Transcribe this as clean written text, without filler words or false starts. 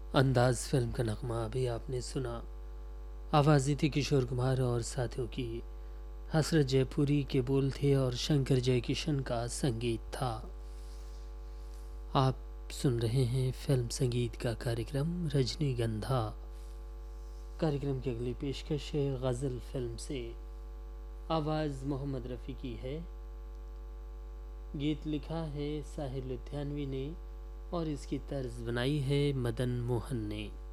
अंदाज फिल्म का नगमा अभी आपने सुना। आवाज़ें थी किशोर कुमार और साथियों की। हसरत जयपुरी के बोल थे और शंकर जयकिशन का संगीत था। आप सुन रहे हैं फिल्म संगीत का कार्यक्रम रजनीगंधा। कार्यक्रम की अगली पेशकश है गज़ल फिल्म से। आवाज़ मोहम्मद रफ़ी की है। गीत लिखा है साहिर लुधियानवी ने और इसकी तर्ज बनाई है मदन मोहन ने।